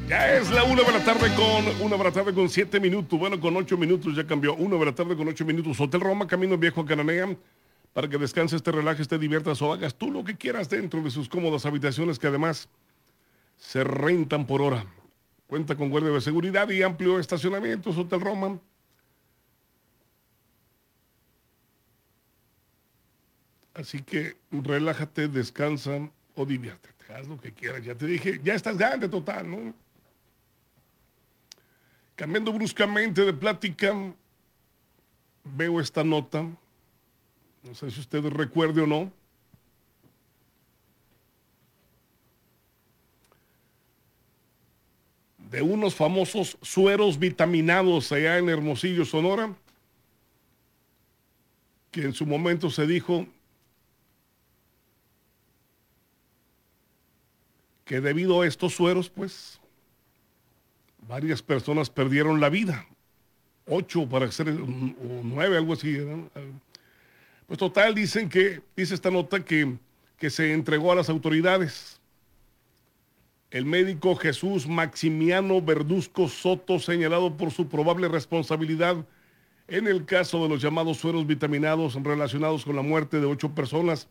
Ya es la 1 de la tarde con 7 minutos. Bueno, con 8 minutos ya cambió. 1 de la tarde con 8 minutos. Hotel Roma, Camino Viejo a Cananea. Para que descanses, te relajes, te diviertas o hagas tú lo que quieras dentro de sus cómodas habitaciones que además se rentan por hora. Cuenta con guardia de seguridad y amplio estacionamiento. Hotel Roma. Así que relájate, descansa o diviértete. Haz lo que quieras. Ya te dije, ya estás grande total, ¿no? Cambiando bruscamente de plática, veo esta nota. No sé si usted recuerde o no. De unos famosos sueros vitaminados allá en Hermosillo, Sonora, que en su momento se dijo que debido a estos sueros, pues, varias personas perdieron la vida. 8 para ser, o 9, algo así, ¿no? Pues total, dice esta nota que se entregó a las autoridades. El médico Jesús Maximiano Verduzco Soto, señalado por su probable responsabilidad en el caso de los llamados sueros vitaminados relacionados con la muerte de 8 personas,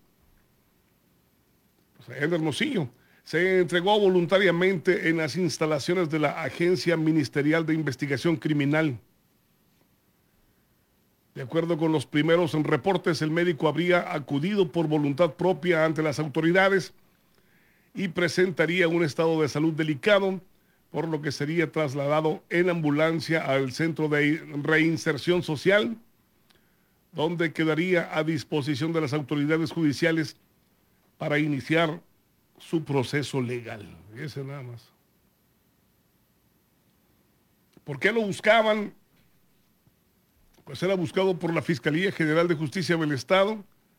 pues en Hermosillo, se entregó voluntariamente en las instalaciones de la Agencia Ministerial de Investigación Criminal. De acuerdo con los primeros reportes, el médico habría acudido por voluntad propia ante las autoridades y presentaría un estado de salud delicado, por lo que sería trasladado en ambulancia al Centro de Reinserción Social, donde quedaría a disposición de las autoridades judiciales para iniciar su proceso legal. Ese nada más. ¿Por qué lo buscaban? Pues era buscado por la Fiscalía General de Justicia del Estado,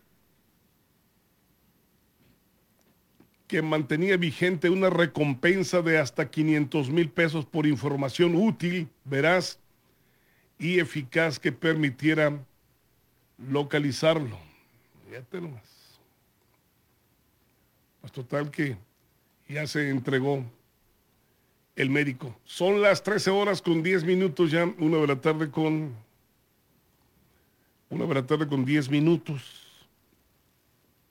que mantenía vigente una recompensa de hasta 500,000 pesos por información útil, veraz y eficaz que permitiera localizarlo. Fíjate nomás. Pues total que ya se entregó el médico. Son las 13 horas con 10 minutos ya, 1 de la tarde con 10 minutos.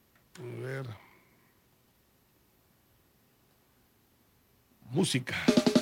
A ver. Música.